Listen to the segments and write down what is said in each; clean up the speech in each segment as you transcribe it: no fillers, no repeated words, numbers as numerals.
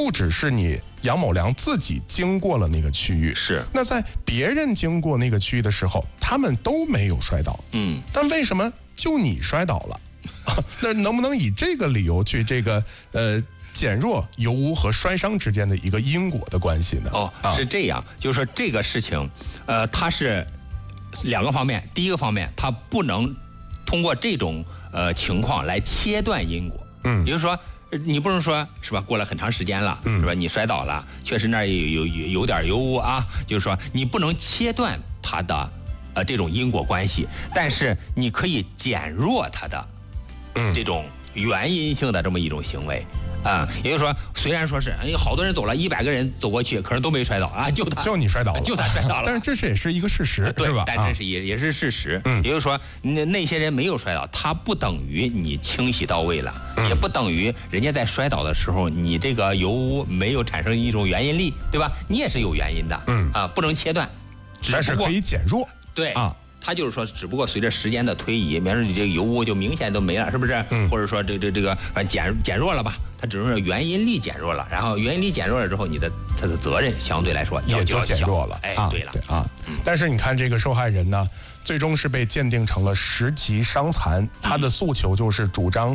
不只是你杨某良自己经过了那个区域， 是。 那在别人经过那个区域的时候，他们都没有摔倒，但为什么就你摔倒了？那能不能以这个理由去减弱油污和摔伤之间的一个因果的关系呢？ 是这样，就是说这个事情，它是两个方面。第一个方面，它不能通过这种情况来切断因果，也就是说。你不能说是吧？过了很长时间了，是吧？你摔倒了，确实那儿有点油污啊，就是说你不能切断它的这种因果关系，但是你可以减弱它的这种原因性的这么一种行为。也就是说，虽然说是好多人走了100个人走过去，可是都没摔倒啊，就你摔倒了， 就他摔倒了。 但是这也是一个事实， 对是吧？ 但这是也是事实。也就是说，那些人没有摔倒，他不等于你清洗到位了，也不等于人家在摔倒的时候，你这个油污没有产生一种原因力，对吧？你也是有原因的，不能切断， 但是可以减弱。 对啊。他就是说，只不过随着时间的推移，比方说你这个油污就明显都没了，是不是？或者说这个反正减弱了吧，它只是说原因力减弱了，然后原因力减弱了之后，它的责任相对来说也就减弱了。 对了， 但是你看这个受害人呢，最终是被鉴定成了10级伤残，他的诉求就是主张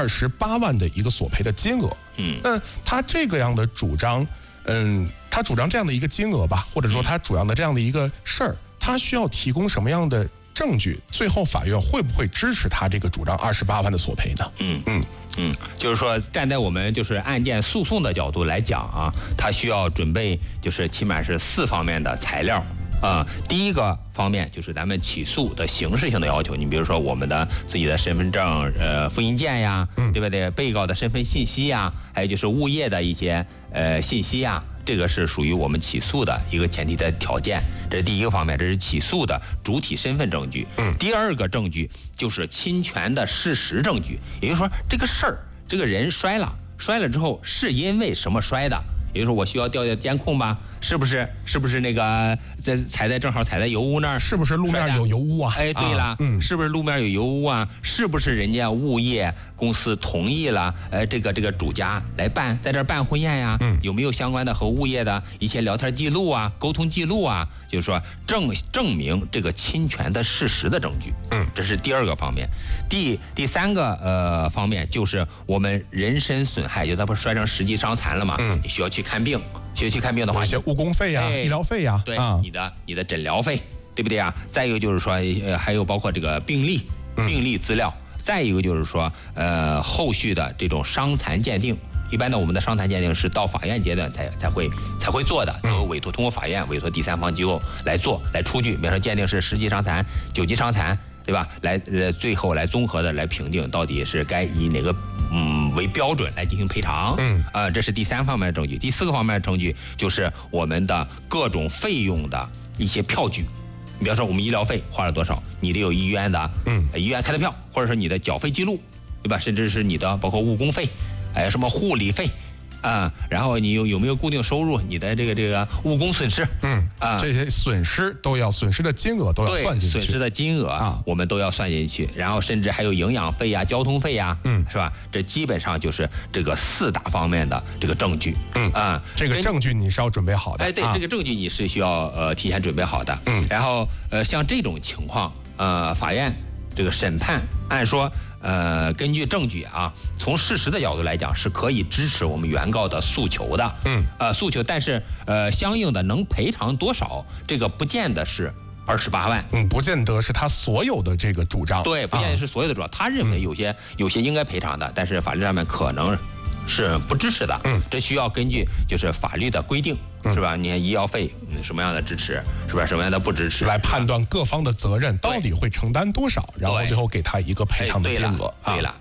28万的一个索赔的金额。那他这个样的主张，他主张这样的一个金额吧，或者说他主张的这样的一个事儿。他需要提供什么样的证据？最后法院会不会支持他这个主张28万的索赔呢？ 就是说，站在我们就是案件诉讼的角度来讲啊，他需要准备就是起码是4方面的材料。第一个方面就是咱们起诉的形式性的要求，你比如说我们的自己的身份证复印件呀，对不对？被告的身份信息呀，还有就是物业的一些信息呀。这个是属于我们起诉的一个前提的条件，这是第一个方面，这是起诉的主体身份证据。第二个证据就是侵权的事实证据，也就是说这个事儿，这个人摔了之后是因为什么摔的？也就是说我需要调监控吧？是不是那个正好踩在油污那儿？ 是不是路面有油污啊？ 对了，是不是路面有油污啊？是不是人家物业公司同意了这个主家来在这儿办婚宴呀？有没有相关的和物业的一些聊天记录啊、沟通记录啊？就是说证明这个侵权的事实的证据。这是第二个方面。第三个方面就是我们人身损害，就他不是摔成10级伤残了嘛？你需要去看病。去看病的话， 有些误工费呀、医疗费呀， 对，你的诊疗费，对不对啊？再一个就是说，还有包括这个病历资料。再一个就是说，后续的这种伤残鉴定，一般的我们的伤残鉴定是到法院阶段才会做的，都通过法院委托第三方机构来做，来出具。比如说鉴定是10级伤残、9级伤残，对吧？最后来综合的来评定到底是该以哪个为标准来进行赔偿。这是第3方面的证据。第4个方面的证据就是我们的各种费用的一些票据。你比方说我们医疗费花了多少，你得有医院的医院开的票，或者说你的缴费记录，对吧？甚至是你的包括误工费，什么护理费。然后你有没有固定收入？你的这个误工损失， 这些损失的金额都要算进去。 损失的金额我们都要算进去。然后甚至还有营养费呀、交通费呀，是吧？这基本上就是这个4大方面的这个证据。 这个证据你是要准备好的。 对，这个证据你是需要提前准备好的。然后像这种情况，法院这个审判，按说。根据证据从事实的角度来讲，是可以支持我们原告的诉求的。诉求，但是相应的能赔偿多少，这个不见得是28万。 不见得是他所有的这个主张。 对，不见得是所有的主张。他认为有些应该赔偿的，但是法律上面可能是不支持的。这需要根据就是法律的规定。是吧？你看医药费什么样的支持，是吧？什么样的不支持， 来判断各方的责任到底会承担多少，然后最后给他一个赔偿的金额。 对了。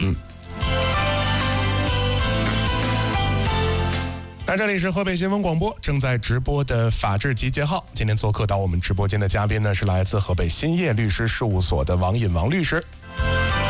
那这里是河北新闻广播正在直播的法治集结号。今天做客到我们直播间的嘉宾呢，是来自河北兴业律师事务所的王引王律师。